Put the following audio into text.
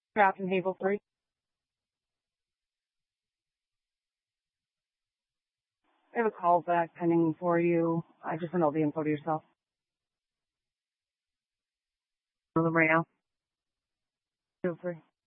Draft and Havel 3. I have a call back pending for you. I just sent all the info to yourself. Them right now. Feel free.